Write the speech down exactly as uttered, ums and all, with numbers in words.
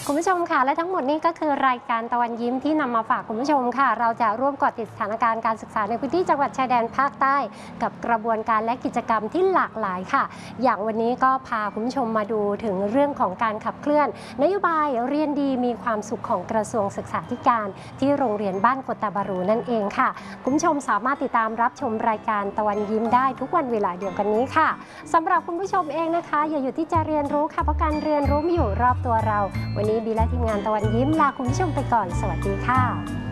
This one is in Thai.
คุณผู้ชมค่ะและทั้งหมดนี้ก็คือรายการตะวันยิ้มที่นำมาฝากคุณผู้ชมค่ะเราจะร่วมเกาะติดสถานการณ์การศึกษาในพื้นที่จังหวัดชายแดนภาคใต้กับกระบวนการและกิจกรรมที่หลากหลายค่ะอย่างวันนี้ก็พาคุณผู้ชมมาดูถึงเรื่องของการขับเคลื่อนนโยบายเรียนดีมีความสุขของกระทรวงศึกษาธิการที่โรงเรียนบ้านกตบารูนั่นเองค่ะคุณผู้ชมสามารถติดตามรับชมรายการตะวันยิ้มได้ทุกวันเวลาเดียวกันนี้ค่ะสำหรับคุณผู้ชมเองนะคะอย่าหยุดที่จะเรียนรู้ค่ะเพราะการเรียนรู้มีอยู่รอบตัวเราวันนี้บีและทีมงานตะวันยิ้มลาคุณผู้ชมไปก่อนสวัสดีค่ะ